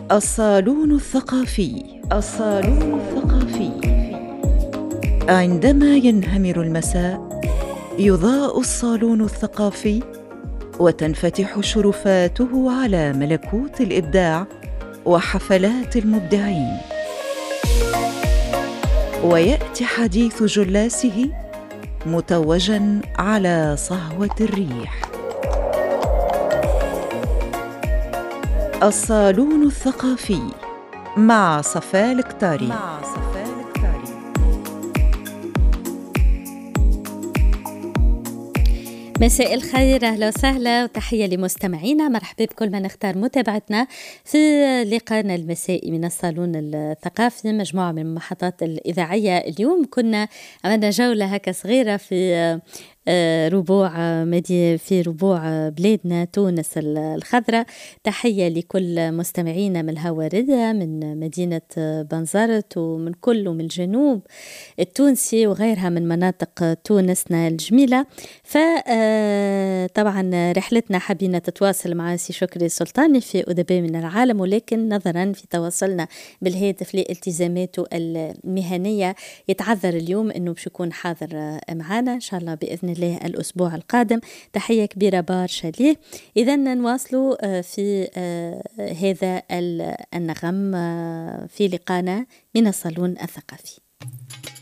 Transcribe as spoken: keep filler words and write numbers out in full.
الصالون الثقافي. الصالون الثقافي. عندما ينهمر المساء يضاء الصالون الثقافي وتنفتح شرفاته على ملكوت الإبداع وحفلات المبدعين، ويأتي حديث جلاسه متوجاً على صهوة الريح. الصالون الثقافي مع صفاء الكتاري. مع صفاء الكتاري. مساء الخير، أهلا وسهلا وتحية لمستمعينا. مرحبا بكل من اختار متابعتنا في لقاءنا المسائي من الصالون الثقافي، مجموعة من المحطات الإذاعية. اليوم كنا عملنا جولة هكا صغيرة في ربوع مدي في ربوع بلادنا تونس الخضراء. تحية لكل مستمعينا من الهواردة، من مدينة بنزرت ومن كل ومن الجنوب التونسي وغيرها من مناطق تونسنا الجميلة. فطبعا رحلتنا حبينا تتواصل مع سي شكري سلطاني في أدباء من العالم، ولكن نظرا في تواصلنا بالهاتف لالتزاماته المهنية يتعذر اليوم أنه باش يكون حاضر معنا إن شاء الله بإذن الله الأسبوع القادم. تحية كبيرة برشا ليه. إذا نواصلوا في هذا النغم في لقانا من الصالون الثقافي.